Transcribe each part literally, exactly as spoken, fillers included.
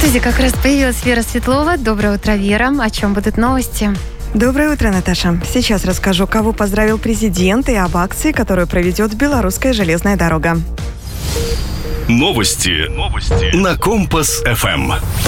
студии как раз появилась Вера Светлова. Доброе утро, Вера. О чем будут новости? Доброе утро, Наташа. Сейчас расскажу, кого поздравил президент и об акции, которую проведет Белорусская железная дорога. Новости. Новости. На Компас эф эм.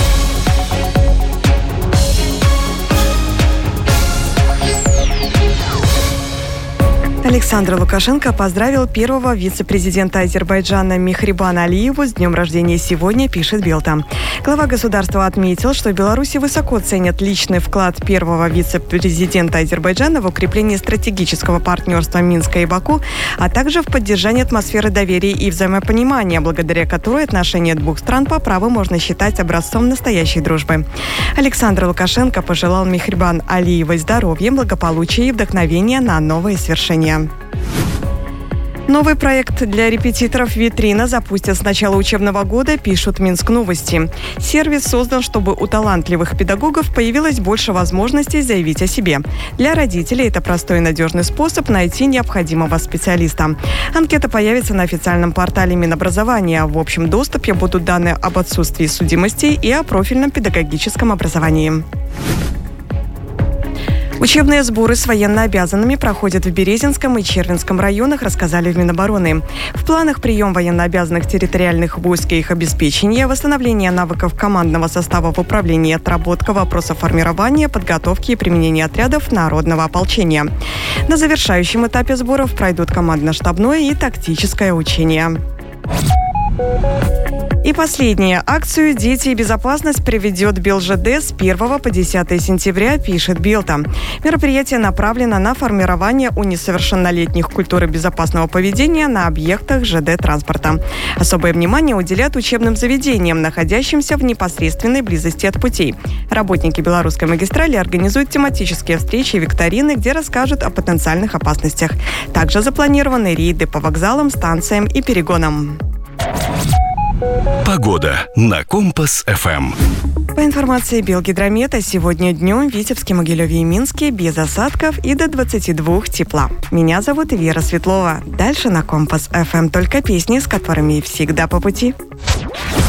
Александр Лукашенко поздравил первого вице-президента Азербайджана Мехрибана Алиеву с днем рождения сегодня, пишет Белта. Глава государства отметил, что в Беларуси высоко ценят личный вклад первого вице-президента Азербайджана в укрепление стратегического партнерства Минска и Баку, а также в поддержании атмосферы доверия и взаимопонимания, благодаря которой отношения двух стран по праву можно считать образцом настоящей дружбы. Александр Лукашенко пожелал Мехрибан Алиевой здоровья, благополучия и вдохновения на новые свершения. Новый проект для репетиторов «Витрина» запустят с начала учебного года, пишут Минск новости. Сервис создан, чтобы у талантливых педагогов появилось больше возможностей заявить о себе. Для родителей это простой и надежный способ найти необходимого специалиста. Анкета появится на официальном портале Минобразования. В общем доступе будут данные об отсутствии судимостей и о профильном педагогическом образовании. Учебные сборы с военнообязанными проходят в Березинском и Червинском районах, рассказали в Минобороны. В планах прием военнообязанных территориальных войск и их обеспечение, восстановление навыков командного состава в управлении, отработка вопросов формирования, подготовки и применения отрядов народного ополчения. На завершающем этапе сборов пройдут командно-штабное и тактическое учение. И последнее. Акцию «Дети и безопасность» проведет БелЖД с первого по десятое сентября, пишет Белта. Мероприятие направлено на формирование у несовершеннолетних культуры безопасного поведения на объектах ЖД-транспорта. Особое внимание уделят учебным заведениям, находящимся в непосредственной близости от путей. Работники белорусской магистрали организуют тематические встречи и викторины, где расскажут о потенциальных опасностях. Также запланированы рейды по вокзалам, станциям и перегонам. Погода на Компас эф эм. По информации Белгидромета, сегодня днем в Витебске, Могилеве и Минске без осадков и до двадцати двух тепла. Меня зовут Вера Светлова. Дальше на Компас эф эм только песни, с которыми всегда по пути.